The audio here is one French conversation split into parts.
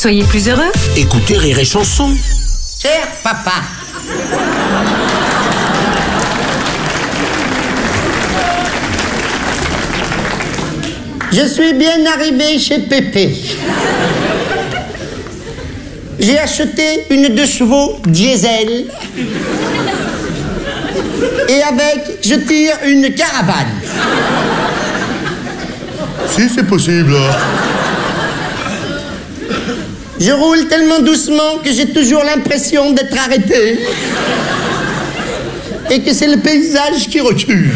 Soyez plus heureux. Écoutez Rire et Chanson. Cher papa, je suis bien arrivé chez Pépé. J'ai acheté une 2 chevaux diesel. Et avec, je tire une caravane. Si, c'est possible. Je roule tellement doucement que j'ai toujours l'impression d'être arrêté. Et que c'est le paysage qui recule.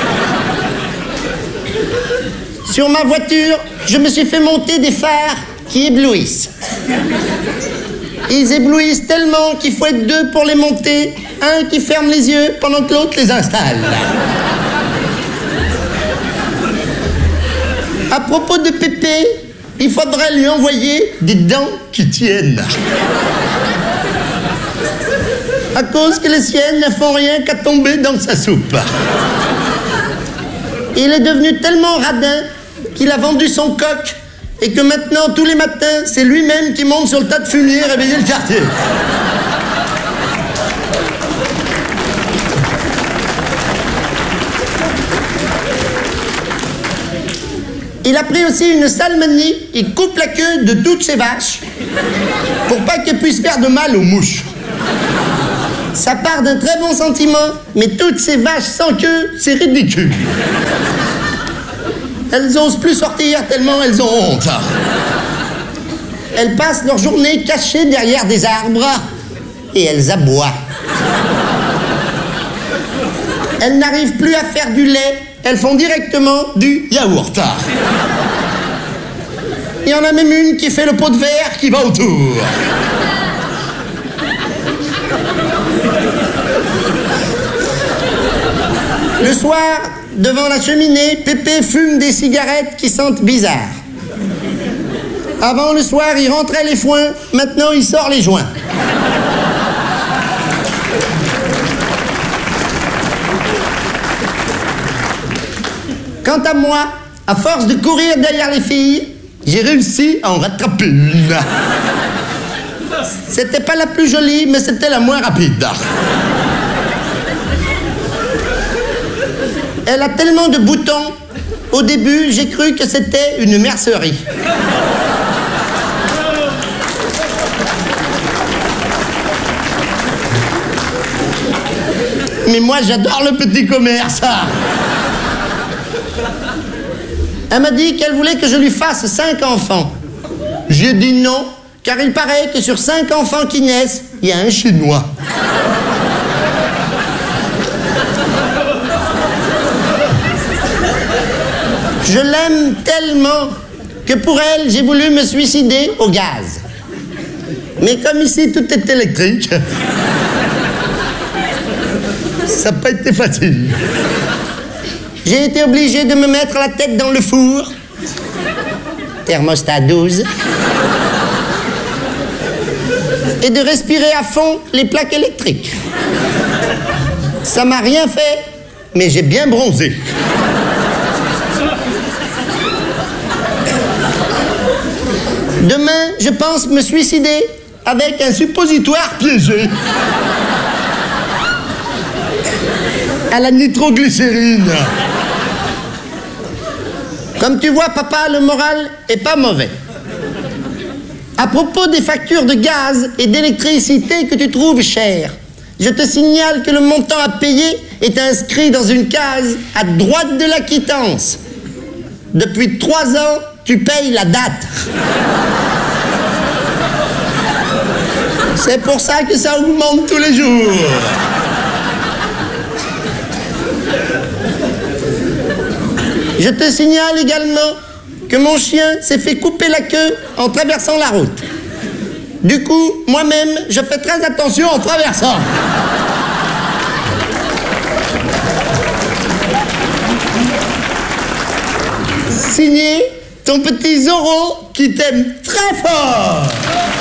Sur ma voiture, je me suis fait monter des phares qui éblouissent. Ils éblouissent tellement qu'il faut être 2 pour les monter. Un qui ferme les yeux pendant que l'autre les installe. À propos de Pépé, il faudrait lui envoyer des dents qui tiennent. À cause que les siennes ne font rien qu'à tomber dans sa soupe. Il est devenu tellement radin qu'il a vendu son coq et que maintenant, tous les matins, c'est lui-même qui monte sur le tas de fumier réveiller le quartier. Il a pris aussi une sale manie, il coupe la queue de toutes ses vaches pour pas qu'elles puissent faire de mal aux mouches. Ça part d'un très bon sentiment, mais toutes ces vaches sans queue, c'est ridicule. Elles osent plus sortir tellement elles ont honte. Elles passent leur journée cachées derrière des arbres et elles aboient. Elles n'arrivent plus à faire du lait, elles font directement du yaourt. Il y en a même une qui fait le pot de verre qui va autour. Le soir, devant la cheminée, Pépé fume des cigarettes qui sentent bizarre. Avant le soir, il rentrait les foins, maintenant il sort les joints. Quant à moi, à force de courir derrière les filles, j'ai réussi à en rattraper une. C'était pas la plus jolie, mais c'était la moins rapide. Elle a tellement de boutons, au début, j'ai cru que c'était une mercerie. Mais moi, j'adore le petit commerce. Elle m'a dit qu'elle voulait que je lui fasse 5 enfants. J'ai dit non, car il paraît que sur 5 enfants qui naissent, il y a un Chinois. Je l'aime tellement que pour elle, j'ai voulu me suicider au gaz. Mais comme ici, tout est électrique, ça n'a pas été facile. J'ai été obligé de me mettre la tête dans le four, thermostat 12, et de respirer à fond les plaques électriques. Ça m'a rien fait, mais j'ai bien bronzé. Demain, je pense me suicider avec un suppositoire piégé. À la nitroglycérine. Comme tu vois, papa, le moral est pas mauvais. À propos des factures de gaz et d'électricité que tu trouves chères, je te signale que le montant à payer est inscrit dans une case à droite de la quittance. Depuis 3 ans, tu payes la date. C'est pour ça que ça augmente tous les jours. Je te signale également que mon chien s'est fait couper la queue en traversant la route. Du coup, moi-même, je fais très attention en traversant. Signé ton petit Zorro qui t'aime très fort.